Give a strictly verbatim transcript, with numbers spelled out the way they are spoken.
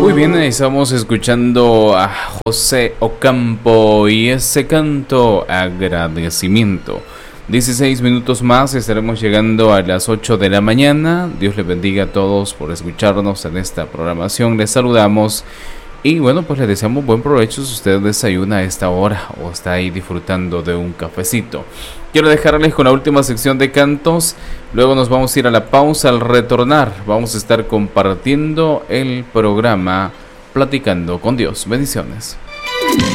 Muy bien, estamos escuchando a José Ocampo y ese canto agradecimiento. dieciséis minutos más, estaremos llegando a las ocho de la mañana. Dios les bendiga a todos por escucharnos en esta programación. Les saludamos y bueno, pues les deseamos buen provecho si usted desayuna a esta hora o está ahí disfrutando de un cafecito. Quiero dejarles con la última sección de cantos, luego nos vamos a ir a la pausa. Al retornar vamos a estar compartiendo el programa Platicando con Dios. Bendiciones.